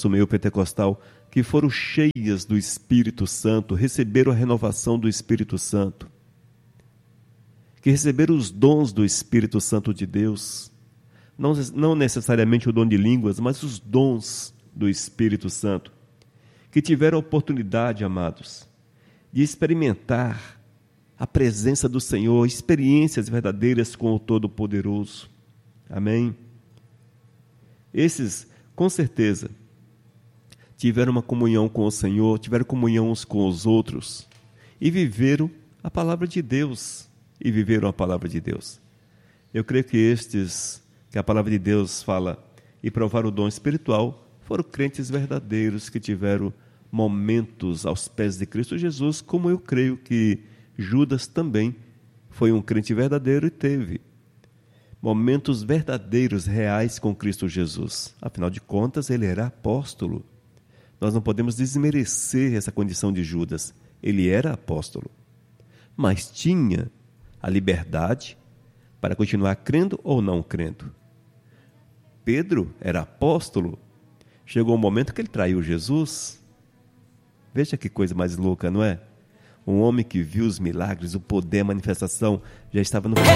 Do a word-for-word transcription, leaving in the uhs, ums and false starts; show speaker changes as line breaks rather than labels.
nosso meio pentecostal, que foram cheias do Espírito Santo, receberam a renovação do Espírito Santo, que receberam os dons do Espírito Santo de Deus, não, não necessariamente o dom de línguas, mas os dons do Espírito Santo, que tiveram a oportunidade, amados, de experimentar a presença do Senhor, experiências verdadeiras com o Todo-Poderoso. Amém? Esses, com certeza, tiveram uma comunhão com o Senhor, tiveram comunhão uns com os outros e viveram a palavra de Deus, e viveram a palavra de Deus. Eu creio que estes, que a palavra de Deus fala, e provaram o dom espiritual, foram crentes verdadeiros que tiveram momentos aos pés de Cristo Jesus, como eu creio que Judas também foi um crente verdadeiro e teve momentos verdadeiros, reais com Cristo Jesus. Afinal de contas, ele era apóstolo. Nós não podemos desmerecer essa condição de Judas. Ele era apóstolo, mas tinha a liberdade para continuar crendo ou não crendo. Pedro era apóstolo. Chegou um momento que ele traiu Jesus. Veja que coisa mais louca, não é? Um homem que viu os milagres, o poder, a manifestação, já estava no